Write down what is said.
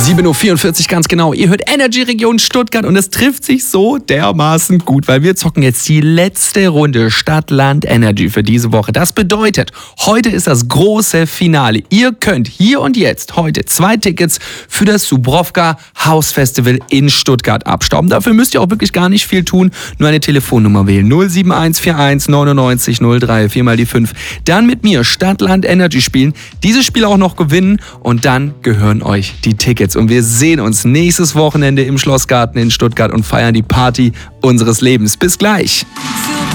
7:44 Uhr ganz genau. Ihr hört Energy Region Stuttgart und es trifft sich so dermaßen gut, weil wir zocken jetzt die letzte Runde Stadt, Land, Energy für diese Woche. Das bedeutet, heute ist das große Finale. Ihr könnt hier und jetzt heute 2 Tickets für das Dubrovka House Festival in Stuttgart abstauben. Dafür müsst ihr auch wirklich gar nicht viel tun, nur eine Telefonnummer wählen. 07141 99 03, 4 mal die 5. Dann mit mir Stadt, Land, Energy spielen, dieses Spiel auch noch gewinnen und dann gehören euch die Tickets. Und wir sehen uns nächstes Wochenende im Schlossgarten in Stuttgart und feiern die Party unseres Lebens. Bis gleich.